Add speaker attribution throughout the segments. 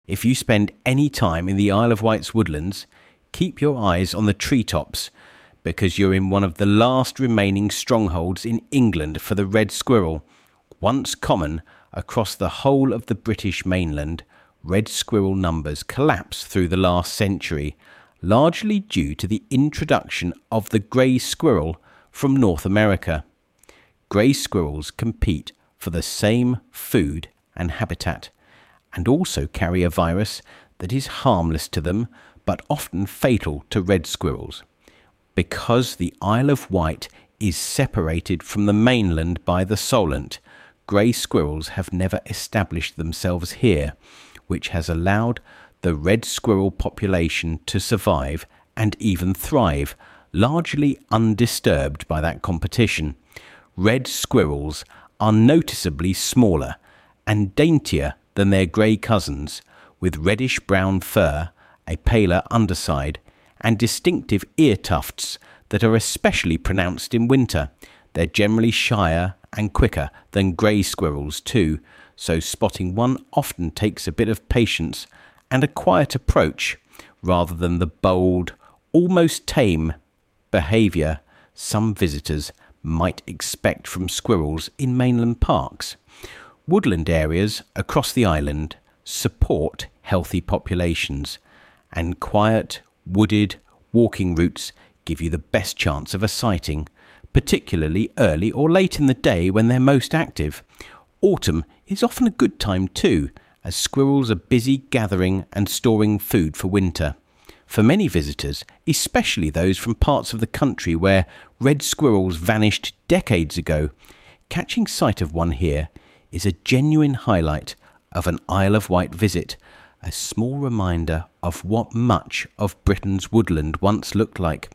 Speaker 1: If you spend any time in the Isle of Wight's woodlands, keep your eyes on the treetops, because you're in one of the last remaining strongholds in England for the red squirrel. Once common across the whole of the British mainland, red squirrel numbers collapsed through the last century, largely due to the introduction of the grey squirrel from North America. Grey squirrels compete for the same food and habitat, and also carry a virus that is harmless to them but often fatal to red squirrels. Because the Isle of Wight is separated from the mainland by the Solent, grey squirrels have never established themselves here, which has allowed the red squirrel population to survive and even thrive, largely undisturbed by that competition. Red squirrels are noticeably smaller and daintier than their grey cousins, with reddish-brown fur, a paler underside, and distinctive ear tufts that are especially pronounced in winter. They're generally shyer and quicker than grey squirrels too, so spotting one often takes a bit of patience and a quiet approach, rather than the bold, almost tame behaviour some visitors might expect from squirrels in mainland parks. Woodland areas across the island support healthy populations, and quiet, wooded walking routes give you the best chance of a sighting, particularly early or late in the day when they're most active. Autumn is often a good time too, as squirrels are busy gathering and storing food for winter. For many visitors, especially those from parts of the country where red squirrels vanished decades ago, catching sight of one here is a genuine highlight of an Isle of Wight visit, a small reminder of what much of Britain's woodland once looked like.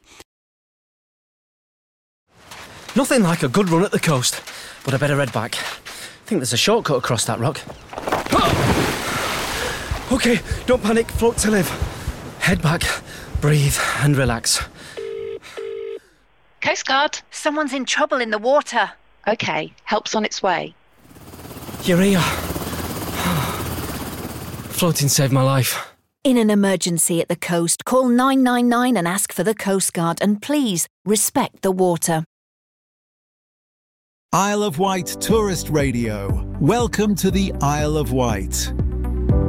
Speaker 2: Nothing like a good run at the coast, but I better head back. I think there's a shortcut across that rock. OK, don't panic, float to live. Head back, breathe and relax.
Speaker 3: Coast Guard.
Speaker 4: Someone's in trouble in the water.
Speaker 3: OK, help's on its way.
Speaker 2: You're here. Floating saved my life.
Speaker 4: In an emergency at the coast, call 999 and ask for the Coast Guard, and please respect the water.
Speaker 5: Isle of Wight Tourist Radio. Welcome to the Isle of Wight.